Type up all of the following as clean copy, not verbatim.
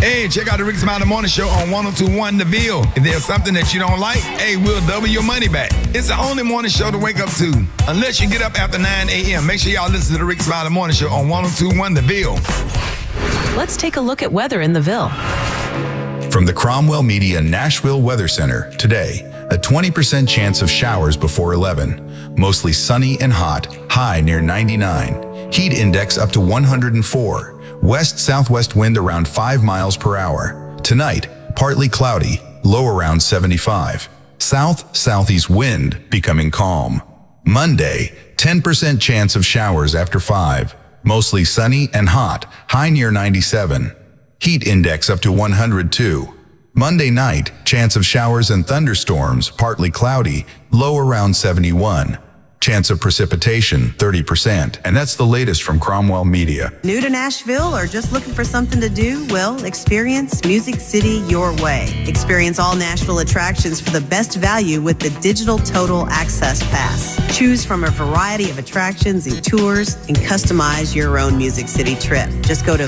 Hey, check out the Rick Smiley Morning Show on 102.1 The Ville. If there's something that you don't like, hey, we'll double your money back. It's the only morning show to wake up to. Unless you get up after 9 a.m. Make sure y'all listen to the Rick Smiley Morning Show on 102.1 The Ville. Let's take a look at weather in the Ville. From the Cromwell Media Nashville Weather Center, today, a 20% chance of showers before 11. Mostly sunny and hot, high near 99. Heat index up to 104. West-southwest wind around 5 miles per hour. Tonight, partly cloudy, low around 75. South-southeast wind becoming calm. Monday, 10% chance of showers after 5. Mostly sunny and hot, high near 97. Heat index up to 102. Monday night, chance of showers and thunderstorms, partly cloudy, low around 71. Chance of precipitation, 30%. And that's the latest from Cromwell Media. New to Nashville or just looking for something to do? Well, experience Music City your way. Experience all Nashville attractions for the best value with the Digital Total Access Pass. Choose from a variety of attractions and tours and customize your own Music City trip. Just go to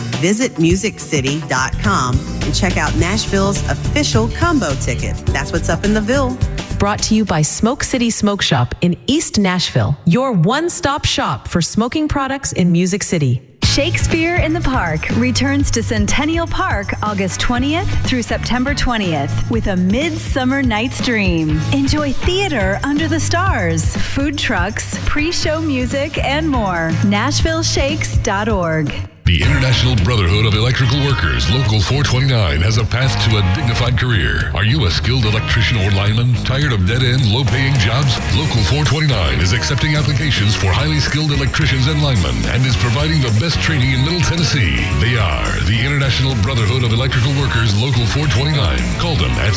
visitmusiccity.com and check out Nashville's official combo ticket. That's what's up in the Ville. Brought to you by Smoke City Smoke Shop in East Nashville, your one-stop shop for smoking products in Music City. Shakespeare in the Park returns to Centennial Park August 20th through September 20th with a Midsummer Night's Dream. Enjoy theater under the stars, food trucks, pre-show music, and more. NashvilleShakes.org. The International Brotherhood of Electrical Workers, Local 429, has a path to a dignified career. Are you a skilled electrician or lineman? Tired of dead-end, low-paying jobs? Local 429 is accepting applications for highly skilled electricians and linemen and is providing the best training in Middle Tennessee. They are the International Brotherhood of Electrical Workers, Local 429. Call them at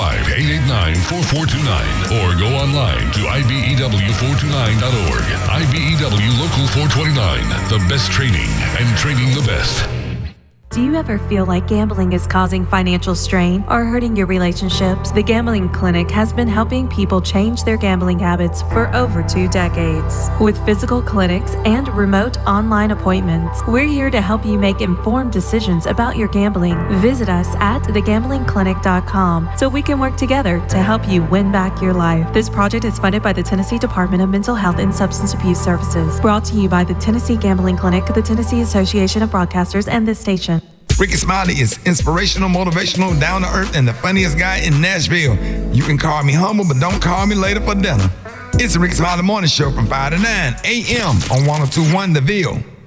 615-889-4429 or go online to ibew429.org. IBEW Local 429, the best training and training the best. Do you ever feel like gambling is causing financial strain or hurting your relationships? The Gambling Clinic has been helping people change their gambling habits for over 2 decades. With physical clinics and remote online appointments, we're here to help you make informed decisions about your gambling. Visit us at thegamblingclinic.com so we can work together to help you win back your life. This project is funded by the Tennessee Department of Mental Health and Substance Abuse Services. Brought to you by the Tennessee Gambling Clinic, the Tennessee Association of Broadcasters, and this station. Ricky Smiley is inspirational, motivational, down to earth, and the funniest guy in Nashville. You can call me humble, but don't call me later for dinner. It's the Ricky Smiley Morning Show from 5 to 9 a.m. on 102.1 The Ville.